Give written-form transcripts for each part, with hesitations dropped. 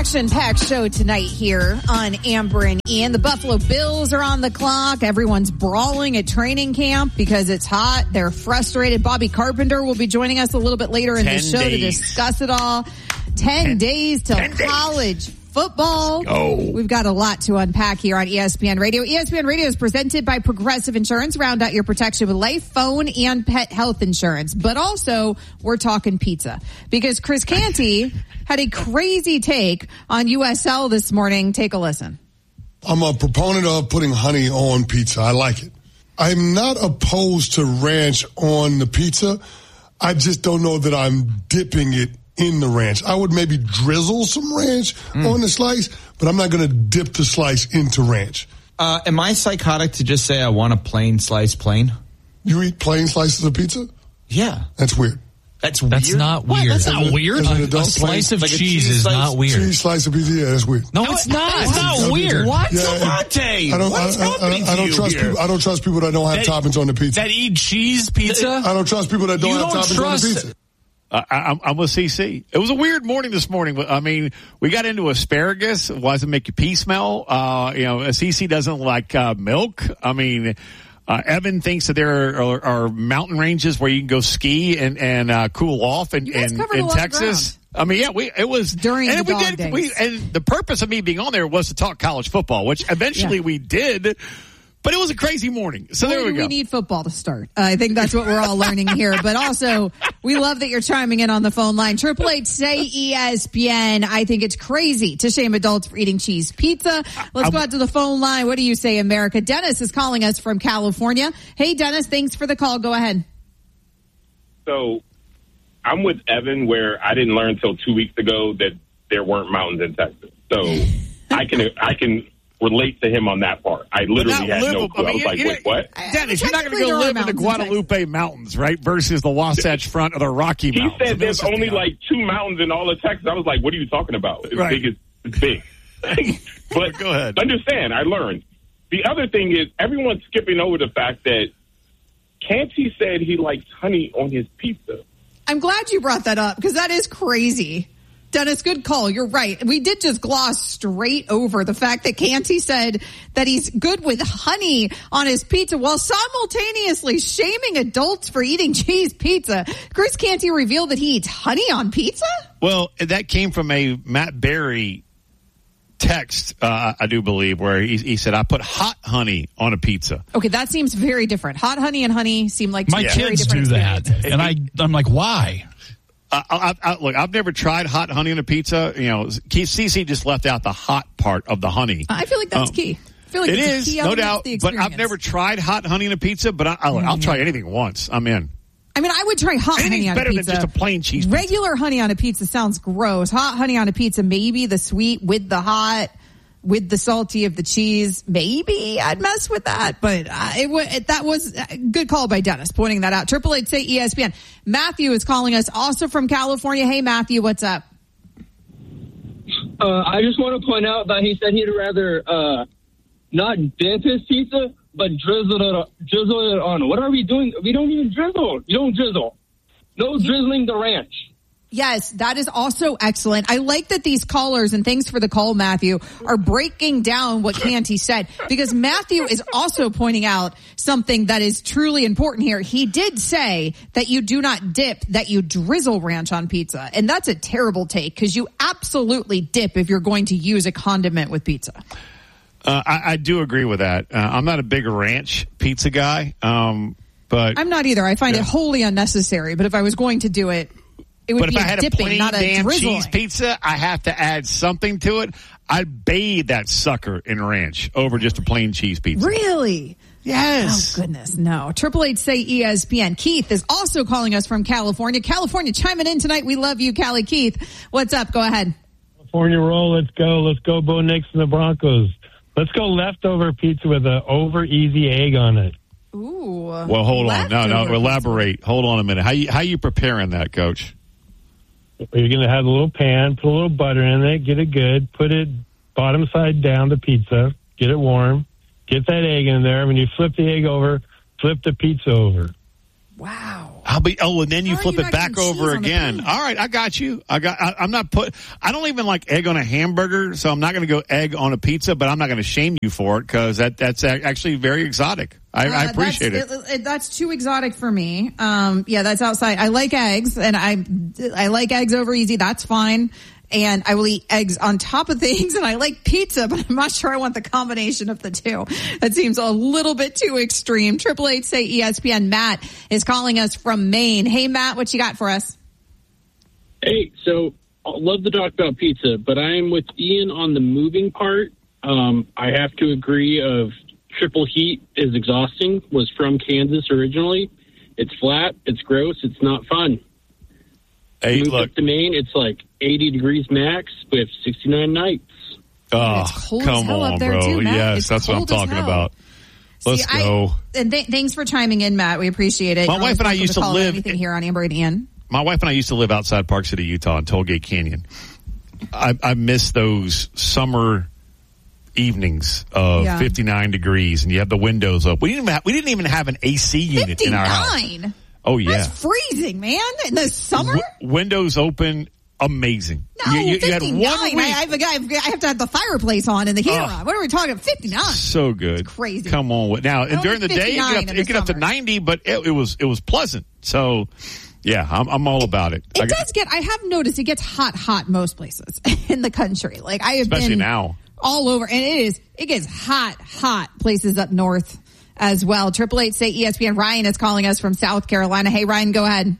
action-packed show tonight here on Amber and Ian. The Buffalo Bills are on the clock. Everyone's brawling at training camp because it's hot. They're frustrated. Bobby Carpenter will be joining us a little bit later in the show to discuss it all. 10 days till college football. We've got a lot to unpack here on ESPN Radio. ESPN Radio is presented by Progressive Insurance. Round out your protection with life, phone, and pet health insurance. But also, we're talking pizza. Because Chris Canty had a crazy take on USL this morning. Take a listen. I'm a proponent of putting honey on pizza. I like it. I'm not opposed to ranch on the pizza. I just don't know that I'm dipping it in the ranch. I would maybe drizzle some ranch on the slice, but I'm not going to dip the slice into ranch. Am I psychotic to just say I want a plain slice plain? You eat plain slices of pizza? Yeah. That's weird. That's weird? That's not weird. That's not weird. A slice of cheese is not weird. Cheese slice of pizza, yeah, that's weird. No, it's not. It's not weird. What? Yeah, Savante? I don't trust people that don't have toppings on the pizza. That eat cheese pizza? I don't trust people that don't have toppings on the pizza. I'm with CC. It was a weird morning this morning. I mean, we got into asparagus. Why does it make your pee smell? CC doesn't like milk. I mean, Evan thinks that there are mountain ranges where you can go ski and cool off in Texas. I mean, yeah, it was during the dog days. And the purpose of me being on there was to talk college football, which eventually we did. But it was a crazy morning. So there we go. We need football to start. I think that's what we're all learning here. But also, we love that you're chiming in on the phone line. 888-SAY-ESPN. I think it's crazy to shame adults for eating cheese pizza. Let's go out to the phone line. What do you say, America? Dennis is calling us from California. Hey, Dennis, thanks for the call. Go ahead. So I'm with Evan, where I didn't learn until 2 weeks ago that there weren't mountains in Texas. So I can relate to him on that part. I literally had no clue. I was like, wait, what? Dennis, you're not going to go live in the Guadalupe Mountains, right? Versus the Wasatch Front of the Rocky Mountains. He said there's only like 2 mountains in all of Texas. I was like, what are you talking about? It's big. But go ahead. Understand, I learned. The other thing is, everyone's skipping over the fact that Canty said he likes honey on his pizza. I'm glad you brought that up, because that is crazy. Dennis, good call. You're right. We did just gloss straight over the fact that Canty said that he's good with honey on his pizza while simultaneously shaming adults for eating cheese pizza. Chris Canty revealed that he eats honey on pizza? Well, that came from a Matt Berry text, I do believe, where he said, I put hot honey on a pizza. Okay, that seems very different. Hot honey and honey seem like my kids do that. And I'm like, why? Look, I've never tried hot honey on a pizza. You know, CC just left out the hot part of the honey. I feel like that's key. I feel like it is, no doubt. But I've never tried hot honey on a pizza. But I'll try anything once. I'm in. I mean, I would try hot honey on a pizza. Better than just a plain cheese pizza. Regular honey on a pizza sounds gross. Hot honey on a pizza, maybe the sweet with the hot, with the salty of the cheese. Maybe I'd mess with that. But that was a good call by Dennis, pointing that out. 888-SAY-ESPN. Matthew is calling us also from California. Hey, Matthew, what's up? I just want to point out that he said he'd rather not dip his pizza, but drizzle it on. What are we doing? We don't even drizzle. You don't drizzle. No drizzling the ranch. Yes, that is also excellent. I like that these callers, and thanks for the call, Matthew, are breaking down what Canty said, because Matthew is also pointing out something that is truly important here. He did say that you do not dip, that you drizzle ranch on pizza. And that's a terrible take, because you absolutely dip if you're going to use a condiment with pizza. I do agree with that. I'm not a big ranch pizza guy, but I'm not either. I find it wholly unnecessary, but if I was going to do it, it would be if I had dipping, a plain not a damn drizzling. cheese pizza, I have to add something to it. I'd bathe that sucker in ranch over just a plain cheese pizza. Really? Yes. Oh, goodness, no. 888-SAY-ESPN. Keith is also calling us from California. California chiming in tonight. We love you, Cali. Keith, what's up? Go ahead. California roll. Let's go. Let's go, Bo Nix and the Broncos. Let's go leftover pizza with an over-easy egg on it. Ooh. Well, hold on. No, elaborate. Hold on a minute. How you preparing that, Coach? You're going to have a little pan, put a little butter in it, get it good, put it bottom side down, the pizza, get it warm, get that egg in there. When you flip the egg over, flip the pizza over. Wow. and then you How are flip you it not back getting cheese over on the again. pan? All right, I got you. I don't even like egg on a hamburger, so I'm not going to go egg on a pizza, but I'm not going to shame you for it because that's actually very exotic. I appreciate it. That's too exotic for me. That's outside. I like eggs, and I like eggs over easy. That's fine. And I will eat eggs on top of things, and I like pizza, but I'm not sure I want the combination of the two. That seems a little bit too extreme. 888 say ESPN. Matt is calling us from Maine. Hey, Matt, what you got for us? Hey, so I love to talk about pizza, but I am with Ian on the moving part. I have to agree of triple heat is exhausting, was from Kansas originally. It's flat, it's gross, it's not fun. Hey, moved look. up to Maine, it's like 80 degrees max with 69 nights. Oh, It's cold as come hell on, up there bro. too, Matt. Yes, It's that's what I'm cold as talking hell. about. Let's go. Thanks for chiming in, Matt. We appreciate it. My You're wife always and I welcome used to call live- anything here on Amber and Ian. My wife and I used to live outside Park City, Utah, in Tollgate Canyon. I miss those summer evenings of 59 degrees, and you have the windows up. We didn't even have an AC unit in our house. 59? Oh yeah, That's freezing, man. In the summer? Windows open, amazing. No, you 59. had 1 week. I have to have the fireplace on and the heater on. What are we talking? 59. So good. It's crazy. Come on. Now, and during the day, it get up to 90, but it was pleasant. So, yeah, I'm all about it. I have noticed it gets hot most places in the country. Like I have Especially been now. all over, and it gets hot places up north as well. 888 say ESPN. Ryan is calling us from South Carolina. Hey, Ryan, go ahead.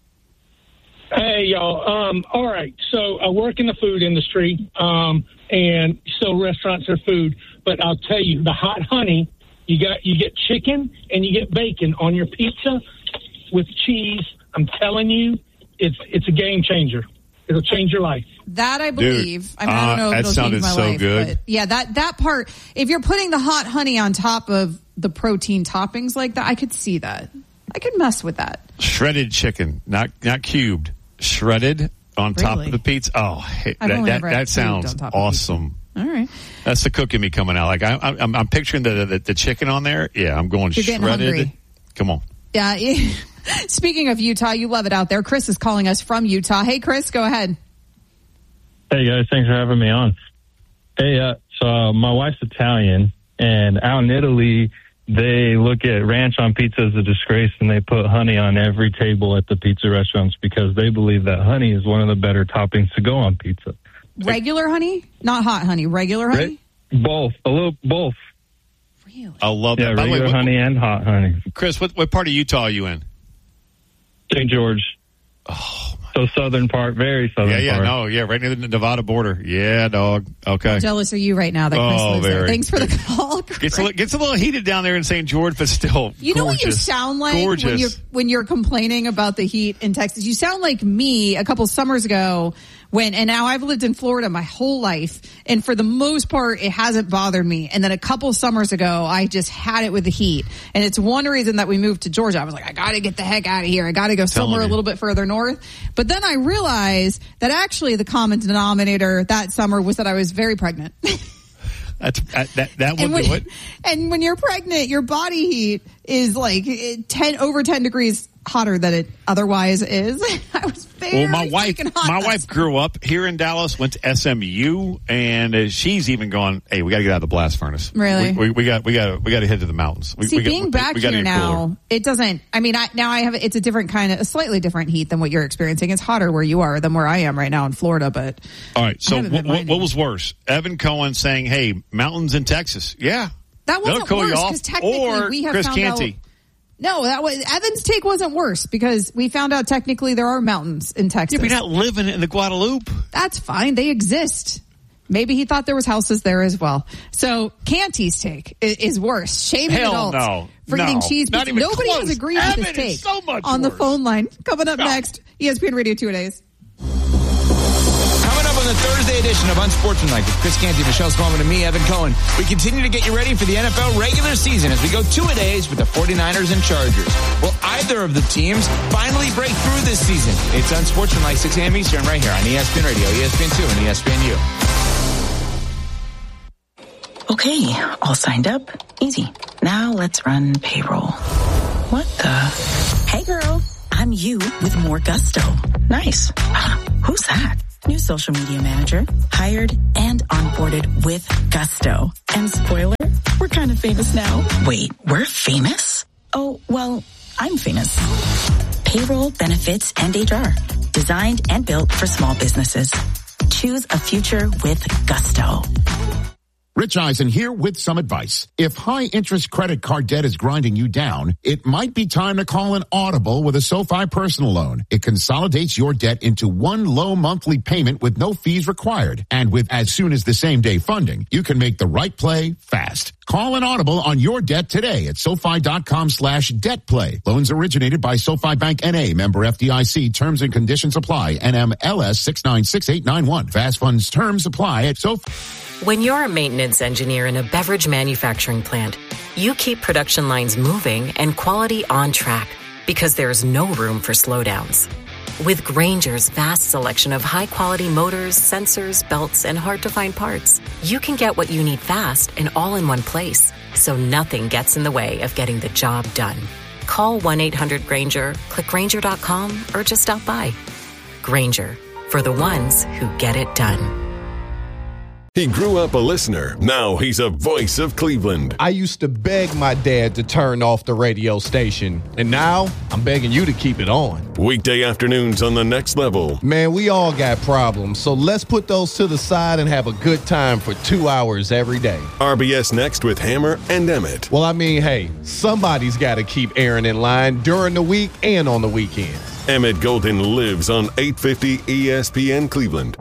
Hey, y'all. All right. So I work in the food industry, and so restaurants are food. But I'll tell you, the hot honey, you get chicken and you get bacon on your pizza with cheese. I'm telling you, it's a game changer. It'll change your life. That I believe. Dude, I don't know if that it'll sounded change my so life. good. But yeah, that part, if you're putting the hot honey on top of the protein toppings like that, I could see that. I could mess with that. Shredded chicken, not cubed. Shredded on top of the pizza. Oh, that sounds awesome. All right. That's the cook in me coming out. Like I'm picturing the chicken on there. Yeah, I'm going You're getting shredded. hungry. Come on. Yeah. Speaking of Utah, you love it out there. Chris is calling us from Utah. Hey, Chris, go ahead. Hey, guys. Thanks for having me on. Hey, so my wife's Italian, and out in Italy, they look at ranch on pizza as a disgrace, and they put honey on every table at the pizza restaurants because they believe that honey is one of the better toppings to go on pizza. Regular honey? Not hot honey. Regular honey? Both. Both. Really? I love that. Yeah, regular honey and hot honey. Chris, what part of Utah are you in? St. George. Oh, so southern part, very southern part. Right near the Nevada border. Yeah, dog. Okay. How jealous are you right now that Chris lives there? Thanks for the call. Gets a little heated down there in St. George, but still You know what you sound like when you're complaining about the heat in Texas? You sound like me a couple summers ago and now I've lived in Florida my whole life, and for the most part, it hasn't bothered me. And then a couple summers ago, I just had it with the heat. And it's one reason that we moved to Georgia. I was like, I gotta get the heck out of here. I gotta go somewhere a little bit further north. But then I realized that actually the common denominator that summer was that I was very pregnant. That would do it. And when you're pregnant, your body heat is like over 10 degrees hotter than it otherwise is. I was very my wife grew up here in Dallas, went to SMU, and she's even gone, hey, we got to get out of the blast furnace. Really? We got to head to the mountains. Being back here now, it doesn't. I mean, it's a different a slightly different heat than what you're experiencing. It's hotter where you are than where I am right now in Florida. But all right, so what was worse? Evan Cohen saying, "Hey, mountains in Texas, yeah." That wasn't worse because technically we have Chris found Canty. out. No, Evan's take wasn't worse because we found out technically there are mountains in Texas. Yeah, but you're not living in the Guadalupe. That's fine. They exist. Maybe he thought there was houses there as well. So Canty's take is worse. Shaming adults for eating cheese. Not even Nobody close. has agreed with Evan this take is so much on the worse. phone line. Coming up next, ESPN Radio 2-a-days. Coming up on the Thursday edition of Unsportsmanlike with Chris Canty, Michelle Smallman, and me, Evan Cohen. We continue to get you ready for the NFL regular season as we go 2-a-days with the 49ers and Chargers. Will either of the teams finally break through this season? It's Unsportsmanlike, 6 a.m. Eastern, right here on ESPN Radio, ESPN2, and ESPNU. Okay, all signed up. Easy. Now let's run payroll. What the? Hey, girl. I'm you with more gusto. Nice. Who's that? New social media manager, hired and onboarded with gusto. And spoiler, we're kind of famous now. Wait, we're famous? Oh, well, I'm famous. Payroll, benefits, and HR. Designed and built for small businesses. Choose a future with gusto. Rich Eisen here with some advice. If high-interest credit card debt is grinding you down, it might be time to call an Audible with a SoFi personal loan. It consolidates your debt into one low monthly payment with no fees required. And with as soon as the same day funding, you can make the right play fast. Call an Audible on your debt today at SoFi.com/debt-play. Loans originated by SoFi Bank N.A. Member FDIC. Terms and conditions apply. NMLS 696891. Fast funds terms apply at SoFi. When you're a maintenance engineer in a beverage manufacturing plant, you keep production lines moving and quality on track because there's no room for slowdowns. With Grainger's vast selection of high-quality motors, sensors, belts, and hard-to-find parts, you can get what you need fast and all in one place, so nothing gets in the way of getting the job done. Call 1-800-GRAINGER, click Grainger.com, or just stop by. Grainger, for the ones who get it done. He grew up a listener. Now he's a voice of Cleveland. I used to beg my dad to turn off the radio station, and now I'm begging you to keep it on. Weekday afternoons on The Next Level. Man, we all got problems, so let's put those to the side and have a good time for 2 hours every day. RBS Next with Hammer and Emmett. Well, I mean, hey, somebody's got to keep Aaron in line during the week and on the weekends. Emmett Golden lives on 850 ESPN Cleveland.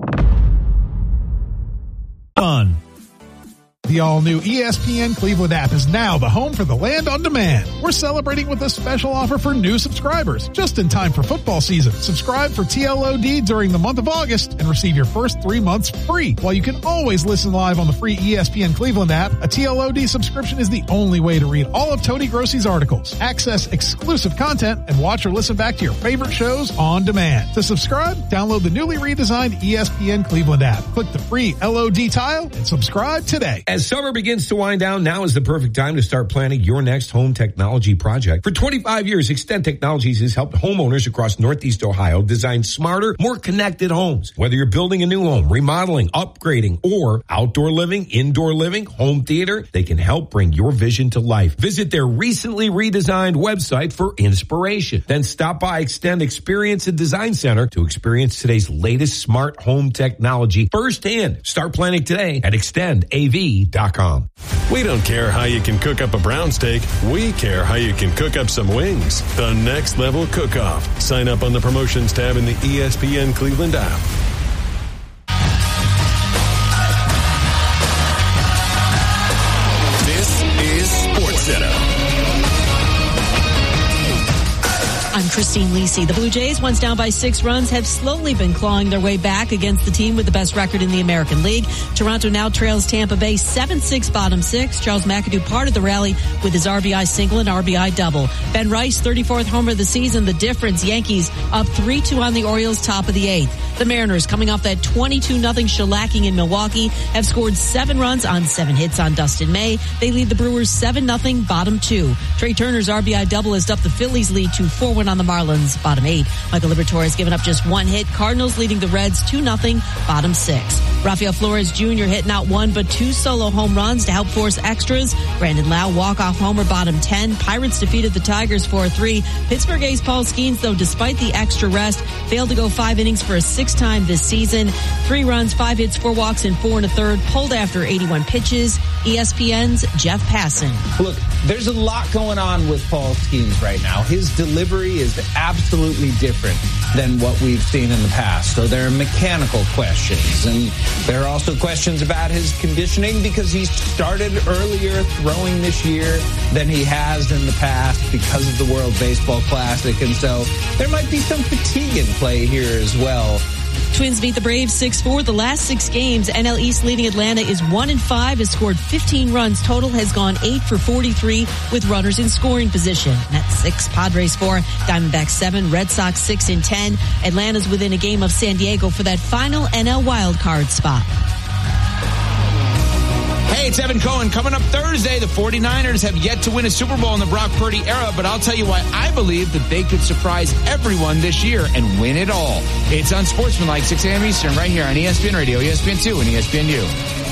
Fun. The all-new ESPN Cleveland app is now the home for the Land on Demand. We're celebrating with a special offer for new subscribers, just in time for football season. Subscribe for TLOD during the month of August and receive your first 3 months free. While you can always listen live on the free ESPN Cleveland app, a TLOD subscription is the only way to read all of Tony Grossi's articles, access exclusive content, and watch or listen back to your favorite shows on demand. To subscribe, download the newly redesigned ESPN Cleveland app. Click the free LOD tile and subscribe today. As summer begins to wind down, now is the perfect time to start planning your next home technology project. For 25 years, Extend Technologies has helped homeowners across Northeast Ohio design smarter, more connected homes. Whether you're building a new home, remodeling, upgrading, or outdoor living, indoor living, home theater, they can help bring your vision to life. Visit their recently redesigned website for inspiration. Then stop by Extend Experience and Design Center to experience today's latest smart home technology firsthand. Start planning today at extendav.com. We don't care how you can cook up a brown steak. We care how you can cook up some wings. The Next Level Cook-Off. Sign up on the promotions tab in the ESPN Cleveland app. This is SportsCenter. I'm Christine Lisi. The Blue Jays, once down by 6 runs, have slowly been clawing their way back against the team with the best record in the American League. Toronto now trails Tampa Bay 7-6 bottom 6. Charles McAdoo parted the rally with his RBI single and RBI double. Ben Rice, 34th homer of the season. The difference, Yankees up 3-2 on the Orioles, top of the 8th. The Mariners, coming off that 22-0 shellacking in Milwaukee, have scored 7 runs on 7 hits on Dustin May. They lead the Brewers 7-0 bottom 2. Trey Turner's RBI double has upped the Phillies' lead to 4-1 on the Marlins, bottom 8. Michael Liberatore has given up just 1 hit. Cardinals leading the Reds 2-0, bottom 6. Rafael Flores Jr. hitting out 1 but 2 solo home runs to help force extras. Brandon Lau walk-off homer, bottom 10. Pirates defeated the Tigers 4-3. Pittsburgh ace Paul Skeens, though, despite the extra rest, failed to go 5 innings for a 6th time this season. 3 runs, 5 hits, 4 walks, and 4 1/3, pulled after 81 pitches. ESPN's Jeff Passan. Look, there's a lot going on with Paul Skeens right now. His delivery is absolutely different than what we've seen in the past. So there are mechanical questions, and there are also questions about his conditioning because he started earlier throwing this year than he has in the past because of the World Baseball Classic, and so there might be some fatigue in play here as well. Twins beat the Braves 6-4. The last 6 games, NL East leading Atlanta is 1-5, has scored 15 runs total, has gone 8 for 43 with runners in scoring position. Mets 6, Padres 4, Diamondbacks 7, Red Sox 6-10. Atlanta's within a game of San Diego for that final NL wildcard spot. Hey, it's Evan Cohen. Coming up Thursday, the 49ers have yet to win a Super Bowl in the Brock Purdy era, but I'll tell you why I believe that they could surprise everyone this year and win it all. It's Unsportsmanlike, 6 a.m. Eastern, right here on ESPN Radio, ESPN2, and ESPNU.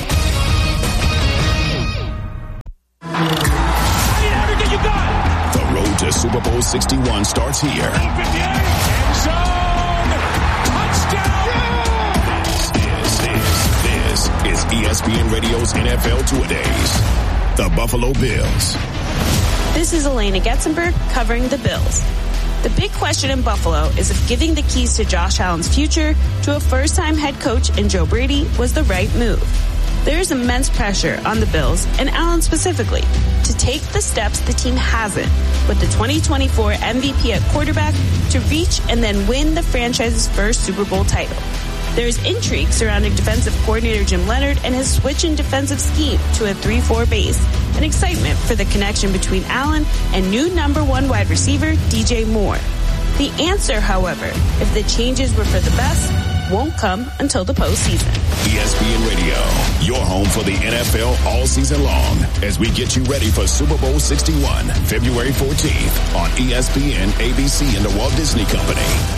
The road to Super Bowl 61 starts here. This is ESPN Radio's NFL Two-A-Days. The Buffalo Bills. This is Elena Getzenberg covering the Bills. The big question in Buffalo is if giving the keys to Josh Allen's future to a first-time head coach in Joe Brady was the right move. There is immense pressure on the Bills, and Allen specifically, to take the steps the team hasn't with the 2024 MVP at quarterback to reach and then win the franchise's first Super Bowl title. There is intrigue surrounding defensive coordinator Jim Leonhard and his switch in defensive scheme to a 3-4 base, and excitement for the connection between Allen and new number 1 wide receiver DJ Moore. The answer, however, if the changes were for the best, won't come until the postseason. ESPN Radio, your home for the NFL all season long, as we get you ready for Super Bowl 61, February 14th on ESPN, ABC, and the Walt Disney Company.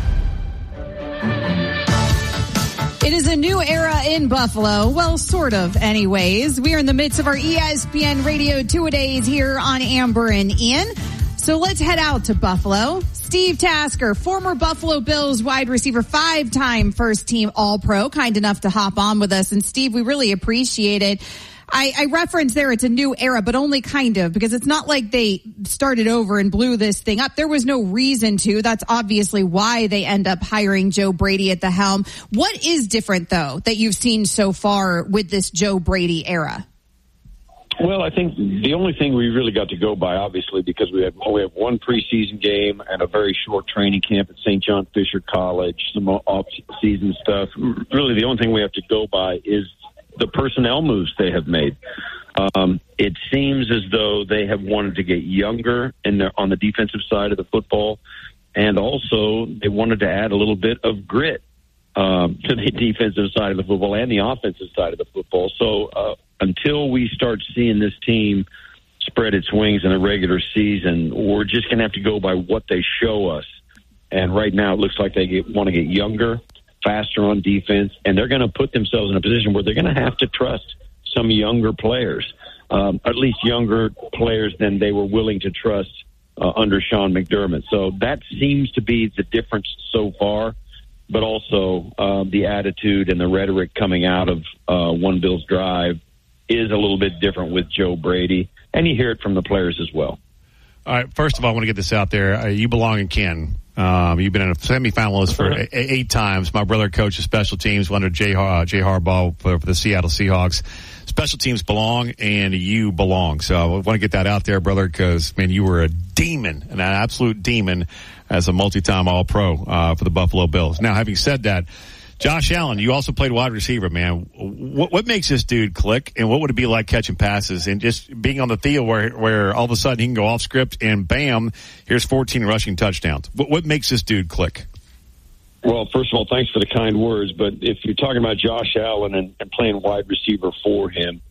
It is a new era in Buffalo. Well, sort of anyways. We are in the midst of our ESPN Radio Two-A-Days here on Amber and Ian. So let's head out to Buffalo. Steve Tasker, former Buffalo Bills wide receiver, 5-time first-team All-Pro, kind enough to hop on with us. And Steve, we really appreciate it. I referenced there it's a new era, but only kind of, because it's not like they started over and blew this thing up. There was no reason to. That's obviously why they end up hiring Joe Brady at the helm. What is different, though, that you've seen so far with this Joe Brady era? Well, I think the only thing we really got to go by, obviously, because we only have one preseason game and a very short training camp at St. John Fisher College, some off-season stuff. Really, the only thing we have to go by is the personnel moves they have made. It seems as though they have wanted to get younger on the defensive side of the football, and also they wanted to add a little bit of grit to the defensive side of the football and the offensive side of the football. So until we start seeing this team spread its wings in the regular season, we're just going to have to go by what they show us. And right now it looks like they want to get younger, faster on defense, and they're going to put themselves in a position where they're going to have to trust some younger players, at least younger players than they were willing to trust under Sean McDermott. So that seems to be the difference so far, but also the attitude and the rhetoric coming out of One Bills Drive is a little bit different with Joe Brady, and you hear it from the players as well. All right, first of all, I want to get this out there. You belong in Ken. You've been in a semifinalist for 8 times. My brother coaches special teams under Jay Harbaugh for the Seattle Seahawks. Special teams belong, and you belong. So I want to get that out there, brother, because, man, you were a demon, an absolute demon as a multi-time All-Pro for the Buffalo Bills. Now, having said that, Josh Allen, you also played wide receiver, man. What makes this dude click, and what would it be like catching passes and just being on the field where all of a sudden he can go off script and bam, here's 14 rushing touchdowns? What makes this dude click? Well, first of all, thanks for the kind words. But if you're talking about Josh Allen and playing wide receiver for him,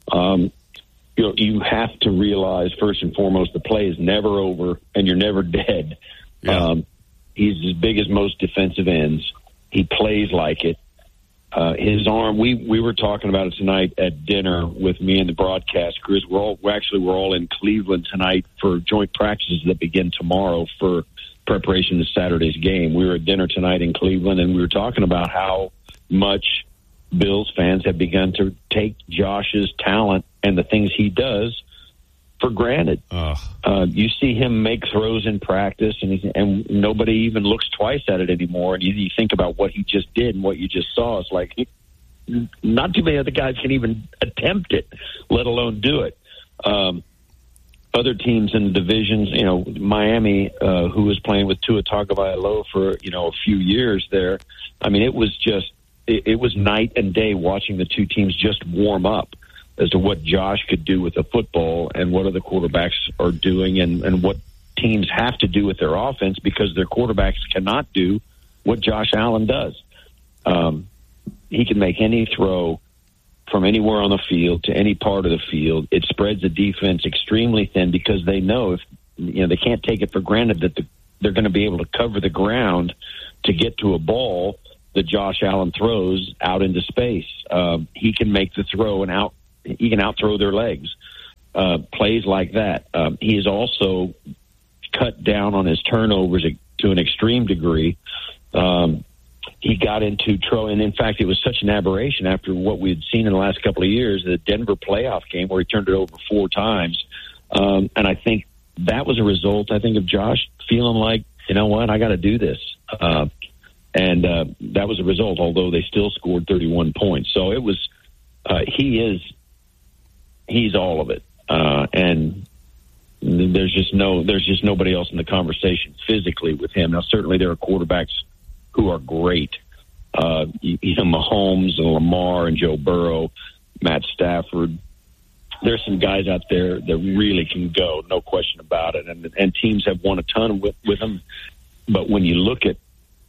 you have to realize first and foremost the play is never over and you're never dead. Yeah. He's as big as most defensive ends. He plays like it. His arm, we were talking about it tonight at dinner with me and the broadcast crews. We're all in Cleveland tonight for joint practices that begin tomorrow for preparation to Saturday's game. We were at dinner tonight in Cleveland, and we were talking about how much Bills fans have begun to take Josh's talent and the things he does for granted. You see him make throws in practice, and nobody even looks twice at it anymore. And you think about what he just did and what you just saw. It's like not too many other guys can even attempt it, let alone do it. Other teams in the divisions, Miami, who was playing with Tua Tagovailoa for a few years there. I mean, it was night and day watching the two teams just warm up as to what Josh could do with the football and what other quarterbacks are doing and what teams have to do with their offense because their quarterbacks cannot do what Josh Allen does. He can make any throw from anywhere on the field to any part of the field. It spreads the defense extremely thin because they know if they can't take it for granted that they're going to be able to cover the ground to get to a ball that Josh Allen throws out into space. He can make the throw and he can out-throw their legs. Plays like that. He has also cut down on his turnovers to an extreme degree. He got into trouble, and in fact, it was such an aberration after what we had seen in the last couple of years, the Denver playoff game where he turned it over 4 times. And I think that was a result, of Josh feeling like, you know what, I got to do this. And that was a result, although they still scored 31 points. So it was, he's all of it. And there's just nobody else in the conversation physically with him. Now, certainly there are quarterbacks who are great. Mahomes and Lamar and Joe Burrow, Matt Stafford. There's some guys out there that really can go, no question about it. And teams have won a ton with them. But when you look at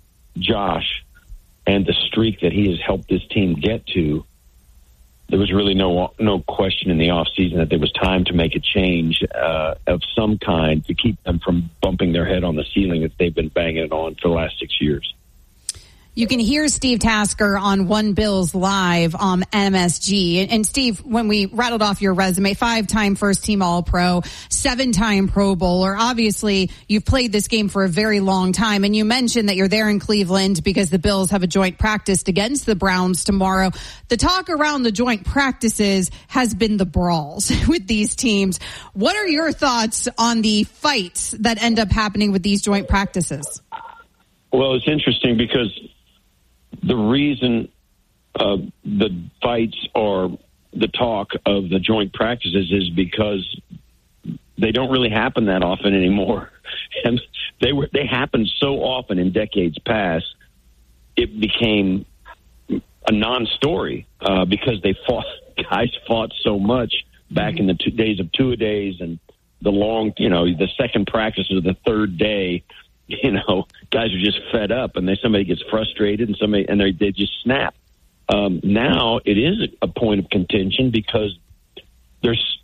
Josh and the streak that he has helped this team get to, there was really no question in the offseason that there was time to make a change of some kind to keep them from bumping their head on the ceiling that they've been banging it on for the last 6 years. You can hear Steve Tasker on One Bills Live on MSG. And Steve, when we rattled off your resume, 5-time first-team All-Pro, 7-time Pro Bowler. Obviously, you've played this game for a very long time. And you mentioned that you're there in Cleveland because the Bills have a joint practice against the Browns tomorrow. The talk around the joint practices has been the brawls with these teams. What are your thoughts on the fights that end up happening with these joint practices? Well, it's interesting because the reason the fights are the talk of the joint practices is because they don't really happen that often anymore. And they happened so often in decades past, it became a non-story because guys fought so much back in the days of two-a-days and the long, the second practice or the third day. Guys are just fed up, and then somebody gets frustrated, and they just snap. Now it is a point of contention because there's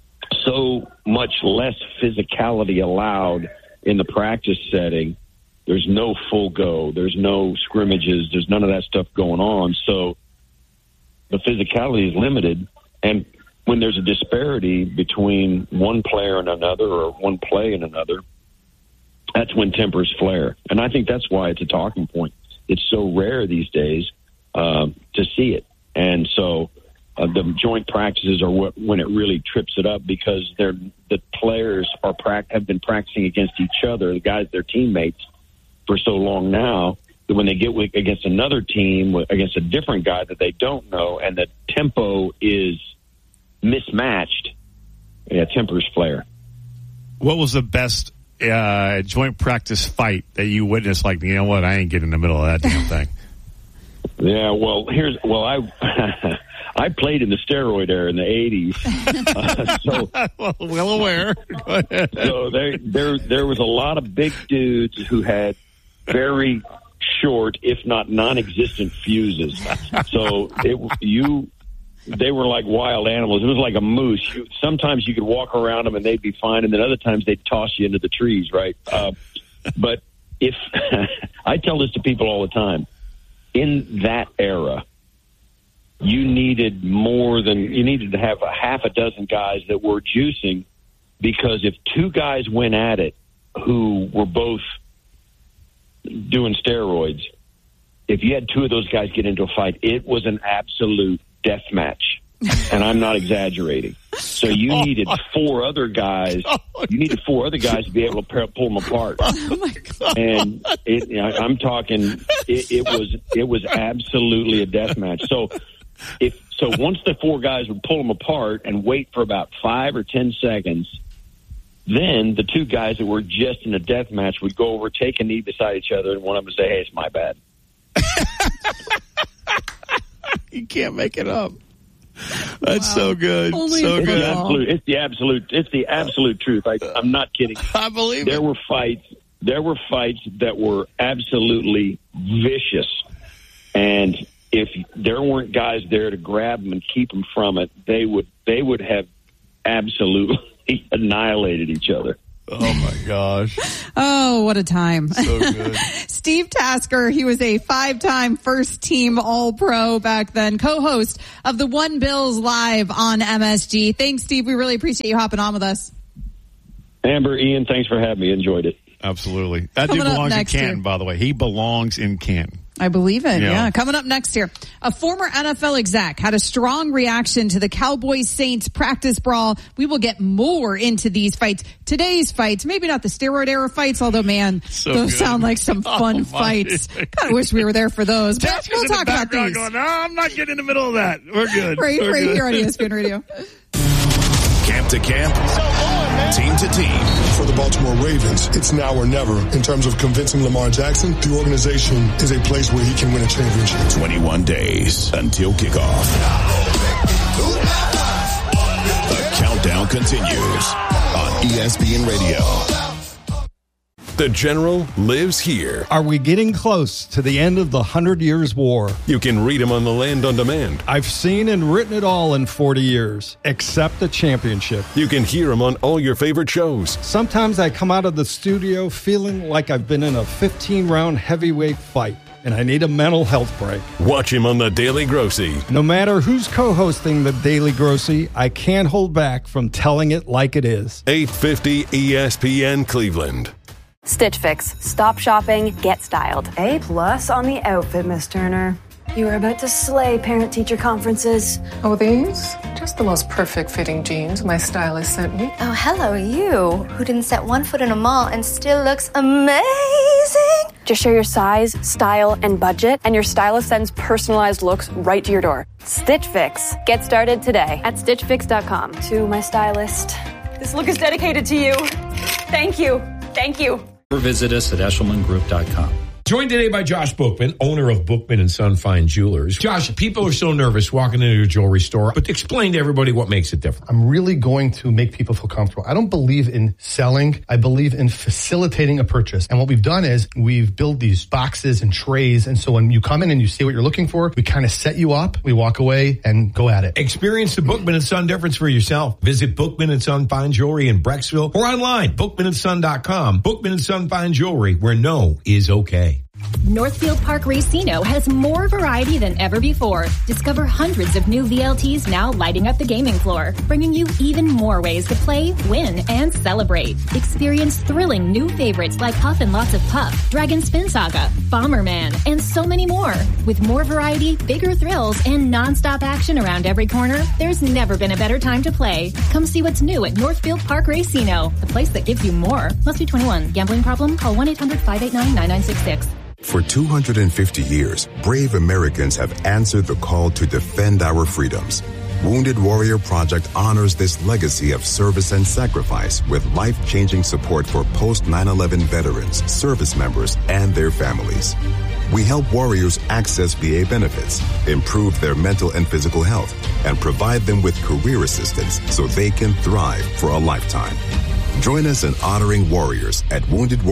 so much less physicality allowed in the practice setting. There's no full go. There's no scrimmages. There's none of that stuff going on. So the physicality is limited, and when there's a disparity between one player and another or one play and another, that's when tempers flare. And I think that's why it's a talking point. It's so rare these days to see it. And so the joint practices are when it really trips it up because the players have been practicing against each other, the guys, their teammates, for so long now that when they get against another team, against a different guy that they don't know, and the tempo is mismatched, tempers flare. What was the best joint practice fight that you witnessed? Like, you know what, I ain't getting in the middle of that damn thing. Yeah, I played in the steroid era in the 80s. Well aware. So there was a lot of big dudes who had very short, if not non-existent fuses. So they were like wild animals. It was like a moose. Sometimes you could walk around them and they'd be fine, and then other times they'd toss you into the trees, right? But if I tell this to people all the time, in that era, you needed to have a half a dozen guys that were juicing, because if two guys went at it who were both doing steroids, if you had two of those guys get into a fight, it was an absolute death match. And I'm not exaggerating. So you needed four other guys. You needed four other guys to be able to pull them apart. Oh my God. And I'm talking, it was absolutely a death match. So once the four guys would pull them apart and wait for about 5 or 10 seconds, then the two guys that were just in a death match would go over, take a knee beside each other, and one of them would say, "Hey, it's my bad." You can't make it up. That's so good. So good. It's the absolute truth. I'm not kidding. I believe there were fights that were absolutely vicious, and if there weren't guys there to grab them and keep them from it, they would have absolutely annihilated each other. Oh, my gosh. Oh, what a time. So good. Steve Tasker, he was a 5-time first-team All-Pro back then, co-host of the One Bills Live on MSG. Thanks, Steve. We really appreciate you hopping on with us. Amber, Ian, thanks for having me. Enjoyed it. Absolutely. That dude belongs in Canton, by the way. He belongs in Canton. I believe it, yeah. Coming up next here, a former NFL exec had a strong reaction to the Cowboys-Saints practice brawl. We will get more into these fights. Today's fights, maybe not the steroid-era fights, although, man, those sound like some fun fights. Kind of wish we were there for those. But we'll talk about these. Going, no, I'm not getting in the middle of that. We're good. Right here on ESPN Radio. Camp to camp, team to team. For the Baltimore Ravens, it's now or never. In terms of convincing Lamar Jackson, the organization is a place where he can win a championship. 21 days until kickoff. The countdown continues on ESPN Radio. The General lives here. Are we getting close to the end of the 100 Years' War? You can read him on the Land on Demand. I've seen and written it all in 40 years, except the championship. You can hear him on all your favorite shows. Sometimes I come out of the studio feeling like I've been in a 15-round heavyweight fight, and I need a mental health break. Watch him on The Daily Grossy. No matter who's co-hosting The Daily Grossy, I can't hold back from telling it like it is. 850 ESPN Cleveland. Stitch Fix. Stop shopping, get styled. A+ on the outfit, Miss Turner. You are about to slay parent-teacher conferences. Oh, these? Just the most perfect fitting jeans my stylist sent me. Oh, hello, you, who didn't set one foot in a mall and still looks amazing. Just share your size, style, and budget, and your stylist sends personalized looks right to your door. Stitch Fix. Get started today at StitchFix.com. To my stylist. This look is dedicated to you. Thank you. Thank you. Or visit us at EshelmanGroup.com. Joined today by Josh Bookman, owner of Bookman & Son Fine Jewelers. Josh, people are so nervous walking into a jewelry store, but explain to everybody what makes it different. I'm really going to make people feel comfortable. I don't believe in selling. I believe in facilitating a purchase. And what we've done is we've built these boxes and trays. And so when you come in and you see what you're looking for, we kind of set you up, we walk away and go at it. Experience the Bookman & Son difference for yourself. Visit Bookman & Son Fine Jewelry in Brecksville or online, bookmanandson.com. Bookman & Son Fine Jewelry, where no is okay. Northfield Park Racino has more variety than ever before. Discover hundreds of new VLTs now lighting up the gaming floor, bringing you even more ways to play, win, and celebrate. Experience thrilling new favorites like Puff and Lots of Puff, Dragon Spin Saga, Bomberman, and so many more. With more variety, bigger thrills, and non-stop action around every corner, there's never been a better time to play. Come see what's new at Northfield Park Racino, the place that gives you more. Must be 21. Gambling problem? Call 1-800-589-9966. For 250 years, brave Americans have answered the call to defend our freedoms. Wounded Warrior Project honors this legacy of service and sacrifice with life-changing support for post-9/11 veterans, service members, and their families. We help warriors access VA benefits, improve their mental and physical health, and provide them with career assistance so they can thrive for a lifetime. Join us in honoring warriors at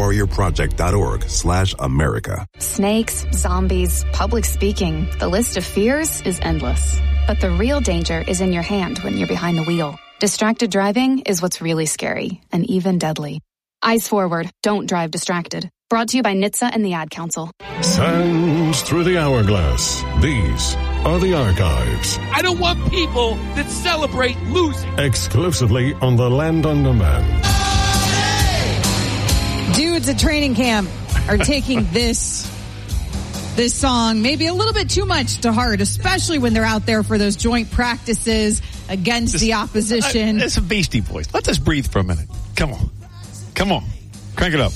woundedwarriorproject.org/America. Snakes, zombies, public speaking. The list of fears is endless. But the real danger is in your hand when you're behind the wheel. Distracted driving is what's really scary and even deadly. Eyes forward. Don't drive distracted. Brought to you by NHTSA and the Ad Council. Sands through the hourglass. These are the archives. I don't want people that celebrate losing. Exclusively on the Land on Demand. Dudes at training camp are taking this song maybe a little bit too much to heart, especially when they're out there for those joint practices against the opposition. It's a Beastie Boys. Let us breathe for a minute. Come on. Crank it up.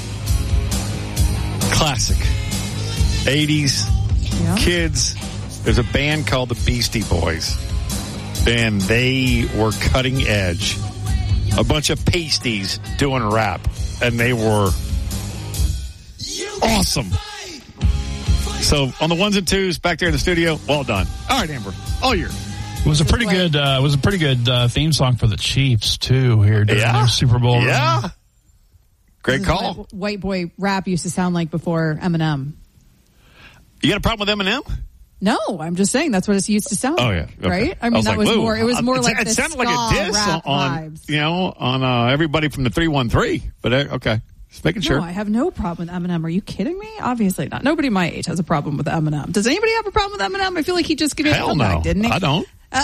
Classic. 80s. Yeah. Kids. There's a band called the Beastie Boys. And they were cutting edge. A bunch of pasties doing rap. And they were awesome. So on the ones and twos back there in the studio, well done. All right, Amber, all yours. It was a pretty good. Theme song for the Chiefs too here during their Super Bowl. Yeah, run. Great call. What white boy rap used to sound like before Eminem. You got a problem with Eminem? No, I'm just saying that's what it used to sound Oh, yeah. like, Okay. right? I mean, that was more, it was more like it the sounded like a ska diss rap on vibes. everybody from the 313. But okay. Just making sure. No, I have no problem with Eminem. Are you kidding me? Obviously not. Nobody my age has a problem with Eminem. Does anybody have a problem with Eminem? I feel like he just gave me a comeback, didn't he? I don't.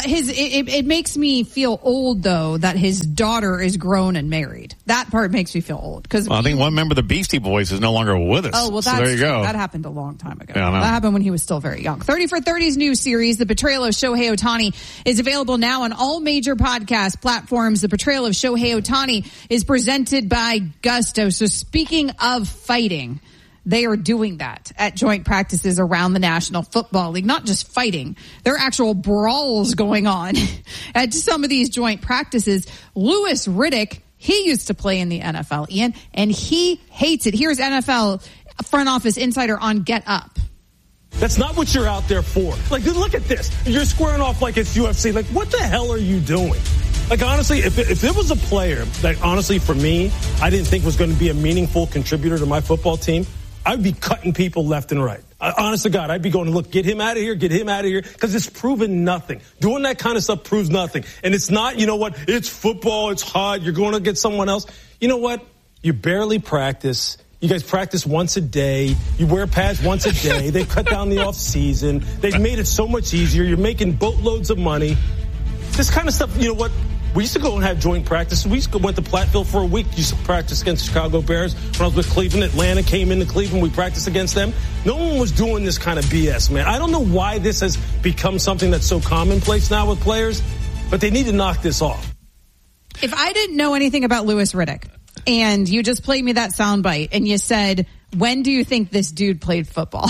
It makes me feel old though that his daughter is grown and married. That part makes me feel old because I think one member of the Beastie Boys is no longer with us. Oh well, so there you go. That happened a long time ago. Yeah, that happened when he was still very young. 30 for 30's new series, The Betrayal of Shohei Ohtani, is available now on all major podcast platforms. The Betrayal of Shohei Ohtani is presented by Gusto. So speaking of fighting, they are doing that at joint practices around the National Football League. Not just fighting. There are actual brawls going on at some of these joint practices. Louis Riddick, he used to play in the NFL, Ian, and he hates it. Here's NFL front office insider on Get Up. That's not what you're out there for. Like, look at this. You're squaring off like it's UFC. Like, what the hell are you doing? Like, honestly, if it was a player that, honestly, for me, I didn't think was going to be a meaningful contributor to my football team, I'd be cutting people left and right. Honest to God, I'd be going, look, get him out of here, because it's proven nothing. Doing that kind of stuff proves nothing. And it's not, you know what, it's football, it's hot, you're going to get someone else. You know what? You barely practice. You guys practice once a day. You wear pads once a day. They cut down the off season. They've made it so much easier. You're making boatloads of money. This kind of stuff, you know what? We used to go and have joint practices. We used to went to Platteville for a week. Used to practice against Chicago Bears. When I was with Cleveland, Atlanta came into Cleveland. We practiced against them. No one was doing this kind of BS, man. I don't know why this has become something that's so commonplace now with players, but they need to knock this off. If I didn't know anything about Louis Riddick and you just played me that soundbite and you said, when do you think this dude played football?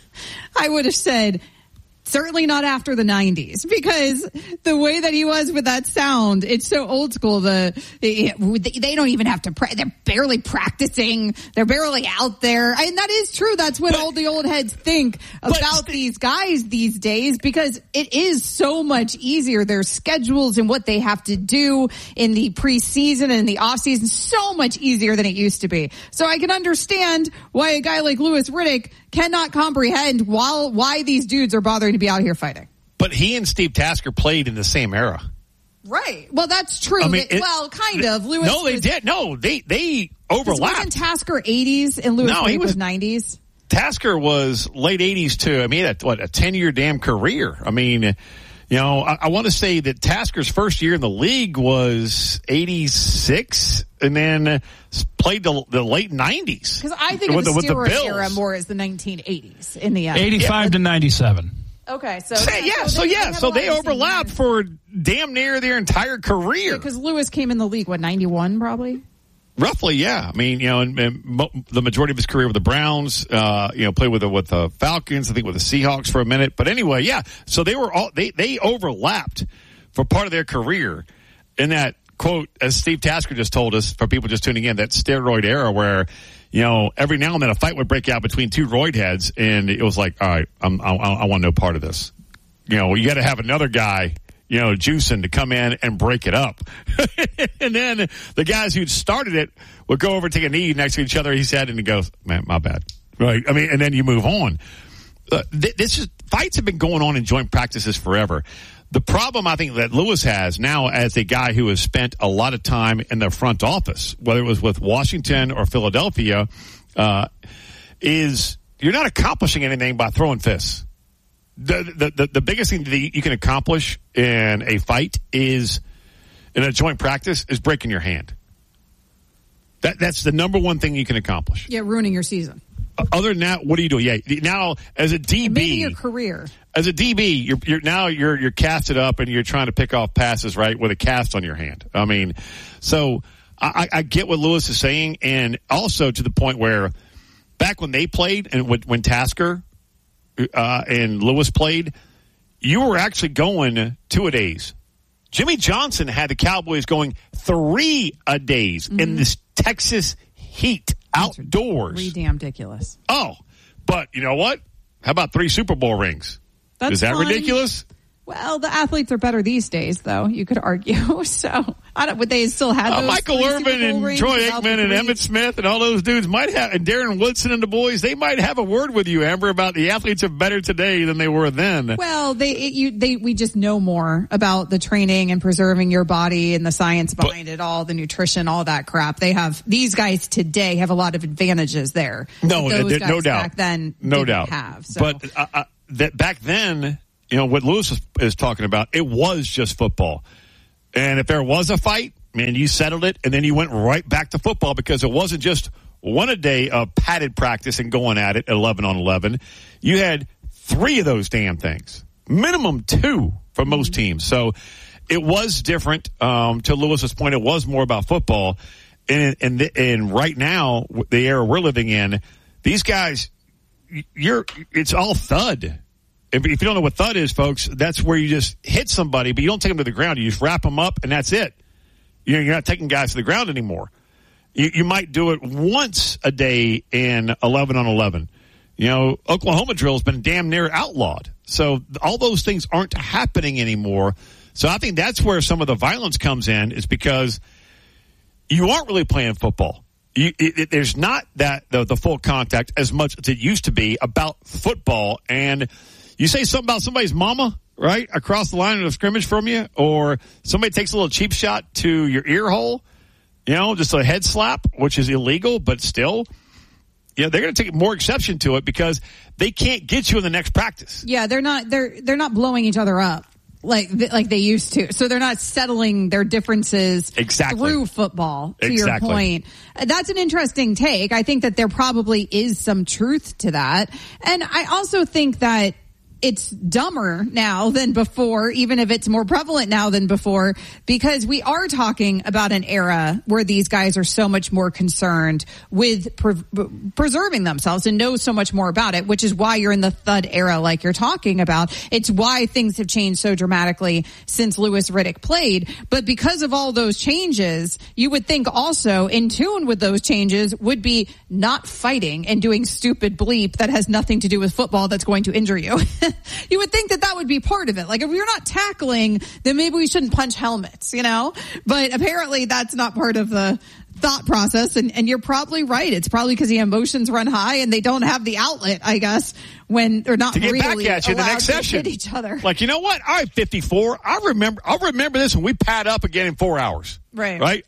I would have said, certainly not after the 90s, because the way that he was with that sound, it's so old school. They don't even have to they're barely practicing. They're barely out there. And that is true. That's what all the old heads think about these guys these days, because it is so much easier. Their schedules and what they have to do in the preseason and in the offseason, so much easier than it used to be. So I can understand why a guy like Louis Riddick cannot comprehend why these dudes are bothering to be out here fighting. But he and Steve Tasker played in the same era. Right. Well, that's true. I mean, kind of. Louis. No, they did. No, they overlapped. Wasn't Tasker 80s and Louis Riddick was 90s? Tasker was late 80s too. I mean, a 10-year damn career. I mean, you know, I want to say that Tasker's first year in the league was 86 and then played the late 90s. Because I think of the steroid era more as the 1980s in the end. 85 to 97. Okay, so they overlapped for damn near their entire career. Because Louis came in the league, 91 probably? Roughly, yeah. I mean, you know, and the majority of his career with the Browns, played with the Falcons, I think with the Seahawks for a minute. But anyway, yeah. So they overlapped for part of their career in that, quote, as Steve Tasker just told us, for people just tuning in, that steroid era where, you know, every now and then a fight would break out between two roid heads, and it was like, all right, I want no part of this. You know, you got to have another guy, you know, juicing to come in and break it up. And then the guys who started it would go over and take a knee next to each other, he said, and he goes, man, my bad. Right. I mean, and then you move on. Fights have been going on in joint practices forever. The problem I think that Louis has now, as a guy who has spent a lot of time in the front office, whether it was with Washington or Philadelphia, is you're not accomplishing anything by throwing fists. The biggest thing that you can accomplish in a fight is, in a joint practice, is breaking your hand. That's the number one thing you can accomplish. Yeah, ruining your season. Other than that, what do you do? Yeah, now as a DB, maybe your career. As a DB, you're casted up and you're trying to pick off passes, right, with a cast on your hand. I mean, so I get what Louis is saying, and also to the point where back when they played and when Tasker and Louis played, you were actually going 2-a-days. Jimmy Johnson had the Cowboys going 3-a-days in this Texas heat outdoors. Pretty damn ridiculous. Oh, but you know what? How about 3 Super Bowl rings? That's Is that fine. ridiculous? Well, the athletes are better these days, though, you could argue. So, would they still have those Michael Irvin and Troy Aikman and Emmitt Smith and all those dudes might have, and Darren Woodson and the boys, they might have a word with you, Amber, about the athletes are better today than they were then. Well, we just know more about the training and preserving your body and the science behind it all, the nutrition, all that crap. These guys today have a lot of advantages there. No doubt. Back then, no doubt. Have, so. But that back then, what Lewis is talking about, it was just football. And if there was a fight, man, you settled it, and then you went right back to football because it wasn't just one a day of padded practice and going at it 11 on 11. You had 3 of those damn things, minimum 2 for most teams. So it was different. To Lewis's point, it was more about football. And right now, the era we're living in, these guys, it's all thud. If you don't know what thud is, folks, that's where you just hit somebody, but you don't take them to the ground. You just wrap them up, and that's it. You're not taking guys to the ground anymore. You might do it once a day in 11 on 11. Oklahoma drill has been damn near outlawed. So all those things aren't happening anymore. So I think that's where some of the violence comes in, is because you aren't really playing football. There's not the full contact as much as it used to be about football. And you say something about somebody's mama, right, across the line of scrimmage from you, or somebody takes a little cheap shot to your ear hole, just a head slap, which is illegal, but still, they're going to take more exception to it because they can't get you in the next practice. Yeah, they're not blowing each other up like they used to. So they're not settling their differences through football, to your point. That's an interesting take. I think that there probably is some truth to that. And I also think that it's dumber now than before, even if it's more prevalent now than before, because we are talking about an era where these guys are so much more concerned with preserving themselves and know so much more about it, which is why you're in the thud era like you're talking about. It's why things have changed so dramatically since Louis Riddick played. But because of all those changes, you would think also in tune with those changes would be not fighting and doing stupid bleep that has nothing to do with football that's going to injure you. You would think that would be part of it. Like, if you're not tackling, then maybe we shouldn't punch helmets, But apparently that's not part of the thought process. And you're probably right. It's probably because the emotions run high and they don't have the outlet, I guess, when they're not to get really back at you the next session. Hit each other. Like, you know what? All right, 54. I'll remember this when we pad up again in 4 hours. Right.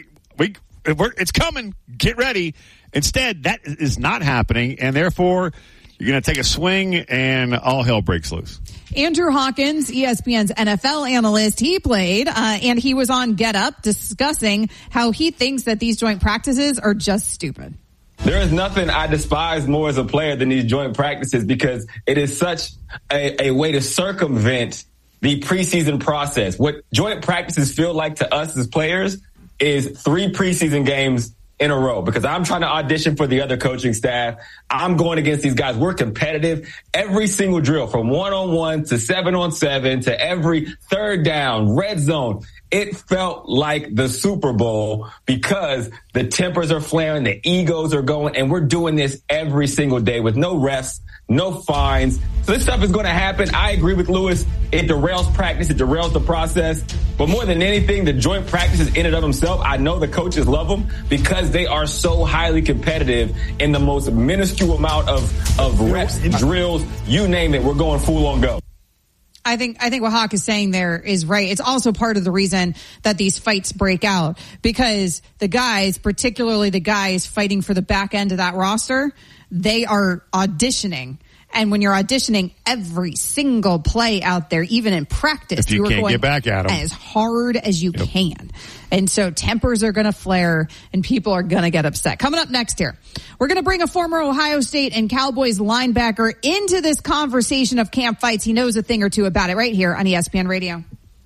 It's coming. Get ready. Instead, that is not happening, and therefore you're going to take a swing, and all hell breaks loose. Andrew Hawkins, ESPN's NFL analyst, he played, and he was on Get Up discussing how he thinks that these joint practices are just stupid. There is nothing I despise more as a player than these joint practices because it is such a way to circumvent the preseason process. What joint practices feel like to us as players is 3 preseason games in a row because I'm trying to audition for the other coaching staff. I'm going against these guys. We're competitive. Every single drill from 1-on-1 to 7-on-7 to every third down, red zone. It felt like the Super Bowl because the tempers are flaring, the egos are going, and we're doing this every single day with no refs, no fines. So this stuff is going to happen. I agree with Lewis. It derails practice. It derails the process. But more than anything, the joint practices in and of themselves, I know the coaches love them because they are so highly competitive in the most minuscule amount of reps, drills, you name it. We're going full on go. I think what Hawk is saying there is right. It's also part of the reason that these fights break out because the guys, particularly the guys fighting for the back end of that roster, they are auditioning. And when you're auditioning every single play out there, even in practice, you are can't going get back at them as hard as you can. And so tempers are going to flare and people are going to get upset. Coming up next here, we're going to bring a former Ohio State and Cowboys linebacker into this conversation of camp fights. He knows a thing or two about it right here on ESPN Radio.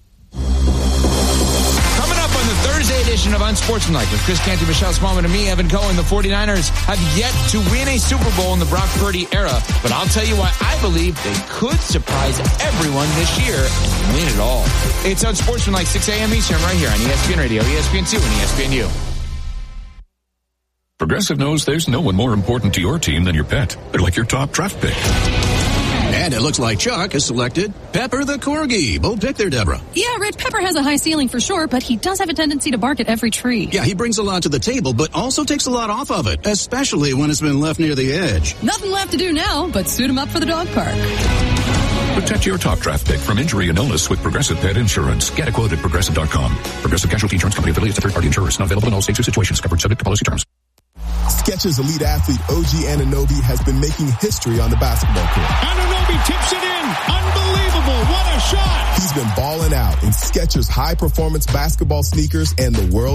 Thursday edition of Unsportsmanlike with Chris Canty, Michelle Smallman, and me, Evan Cohen. The 49ers have yet to win a Super Bowl in the Brock Purdy era, but I'll tell you why I believe they could surprise everyone this year and win it all. It's Unsportsmanlike, 6 a.m. Eastern, right here on ESPN Radio, ESPN2, and ESPNU. Progressive knows there's no one more important to your team than your pet. They're like your top draft pick. And it looks like Chuck has selected Pepper the Corgi. Bold pick there, Deborah. Yeah, Red Pepper has a high ceiling for sure, but he does have a tendency to bark at every tree. Yeah, he brings a lot to the table, but also takes a lot off of it, especially when it's been left near the edge. Nothing left to do now but suit him up for the dog park. Protect your top draft pick from injury and illness with Progressive Pet Insurance. Get a quote at Progressive.com. Progressive Casualty Insurance Company affiliates and third-party insurers. Not available in all states or situations. Covered subject to policy terms. Skechers elite athlete OG Anunoby has been making history on the basketball court. Anunoby tips it in. Unbelievable. What a shot. He's been balling out in Skechers high-performance basketball sneakers and the world